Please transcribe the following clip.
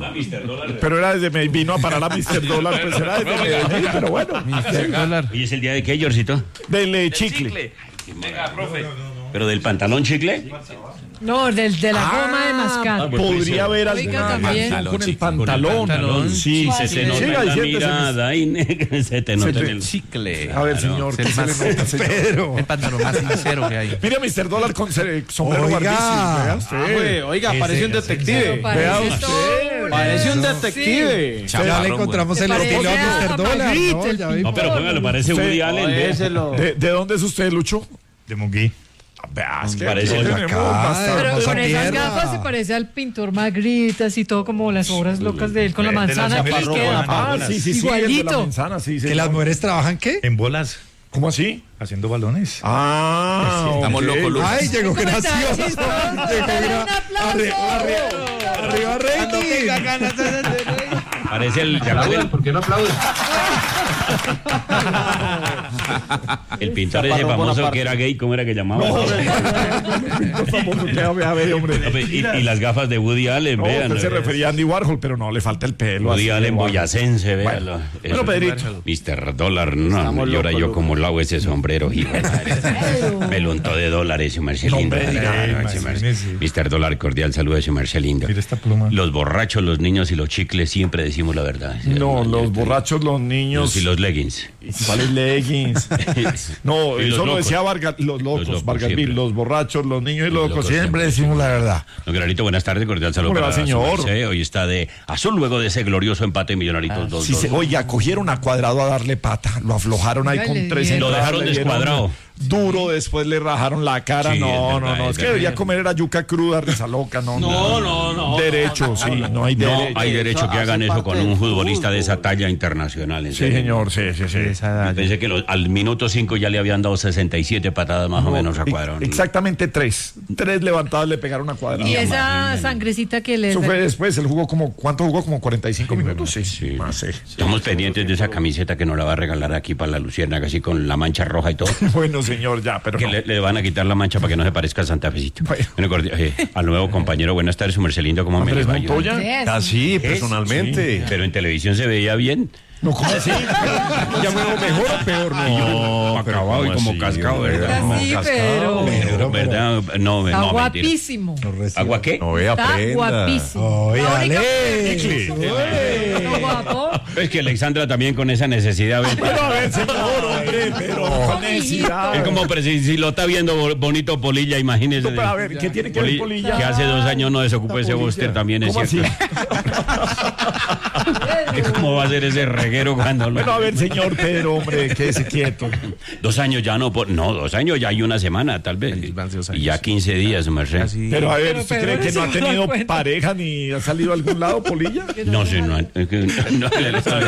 Pero era desde Medellín, vino a parar a Mr. Dólar, pues era desde Medellín, pero bueno. Mr. Dólar. ¿Hoy es el día de qué, Georgito? Del chicle. Venga, profe. ¿Pero del pantalón chicle? No, de la goma de mascar. Podría haber Oiga, alguna también. canción con el pantalón. Sí, Se te nota en la mirada y se te nota en el chicle. A ver, señor, ¿qué el se le más- nota, señor? Pero, El pantalón más sincero que hay. Mira, Mr. Dólar con sombrero Oiga. barbísimo, vea usted. Oiga, parece un detective. Vea Parece usted. todo, Parece un sí. detective. ya le encontramos Se el parece estilo a a Mr. Dólar. Magritte, No, el ya vi. No, pero póngalo, parece Sí. Woody Allen. ve. Éselo. ¿De dónde es usted, Lucho? De Munguí. Vea, es que Parece aquí el tenemos acá. bastante. Pero Hermosa con esas tierra. gafas se parece al pintor Magritte, así todo como las obras locas de él con la manzana aquí queda. Ah, sí, sí, sí, el de la Igualito. manzana, sí, ¿Que las señor. mujeres trabajan qué? En bolas, ¿Cómo así? haciendo balones. Ah, Estamos ok. locos, Lucho. Ay, llegó ¿Cómo está? gracioso. Chistoso. Llegó Dale un aplauso. arriba rating. Parece el... ¿Por qué no aplauden? El pintor ese Chaparrón famoso Bonaparte. que era gay, ¿cómo era que llamaba? A ver, hombre. Y las gafas de Woody Allen, No, vean. usted se refería a Andy Warhol, pero no, le falta el pelo. Woody así, Allen Warhol. boyacense, véalo. Bueno, Pedrito. Mr. Dólar, no, Estamos y ahora locos, yo locos. como lo hago ese sombrero, hijo de madre. Me lo untó de dólares, su merced lindo. hombre, diga, Mr. Dólar, cordial saludo de su merced lindo. Mira esta pluma. Los borrachos, los niños y los chicles siempre decimos la verdad. No, los borrachos, los niños. Y los leggings. ¿Cuáles leggings? No, Y los eso lo locos. decía Vargas, los locos, Vargas siempre. Bill, los borrachos, los niños y los locos. locos Siempre siempre. decimos la verdad. Don Clarito, buenas tardes, cordial saludo ¿Cómo le va, para su señor? merced. Hoy está de azul luego de ese glorioso empate Millonaritos 2-2. Sí, oiga, cogieron a Cuadrado a darle pata, lo aflojaron ahí Oiga, con le 3 dieron. Lo entradas, dejaron le dieron descuadrado. Duro, después le rajaron la cara. Sí, No, es verdad, es es que verdad. debería comer era yuca cruda, risa loca, no. No. Derecho, sí, no hay No derecho. hay derecho que Eso hagan hace eso parte con un del futbolista de esa fútbol. talla internacional. En Sí, serio. señor, sí. Yo pensé que al minuto 5 ya le habían dado 67 patadas más o menos a Cuadrado. Exactamente 3. 3 levantadas le pegaron a Cuadrado. Y esa sangrecita que le... Eso fue después, él jugó como, ¿cuánto jugó? Como 45 minutos, sí. Más, sí. Estamos pendientes de esa camiseta que nos la va a regalar aquí para la Luciérnaga, así con la mancha roja y todo. Bueno, señor, ya, pero Que no. le van a quitar la mancha para que no se parezca a Santa Fecito. Bueno. Al nuevo compañero, buenas tardes, su mercelindo, ¿cómo me le Andrés va? Ayudando? Montoya. Ah, sí, personalmente. Pero en televisión se veía bien. No, ¿cómo así? ¿Ya me veo mejor o peor? No, acabado y como cascado, ¿verdad? Sí, pero... ¿Verdad? No, Está no, mentira. guapísimo. ¿Agua qué? No, Está guapísimo. Oye, La única Ale. Está guapo. Es que Alexandra también con esa necesidad. ¿ves? Pero a ver, señor, hombre, pero con necesidad. Es como si lo está viendo bonito Polilla, imagínese. No, pero a ver, ¿qué tiene que ver Polilla? Que hace 2 años no desocupó ese búster también, es ¿Cómo cierto. ¿Cómo va a ser ese reguero cuando Bueno, a ver, señor Pedro, hombre, quédese quieto. 2 años ya no, no, 2 años ya hay una semana, tal vez. Y ya 15 días, merced. Pero a ver, Pero ¿usted Pedro cree que no ha se dio tenido cuenta. pareja ni ha salido a algún lado, Polilla? No sé, no, es que no, le estoy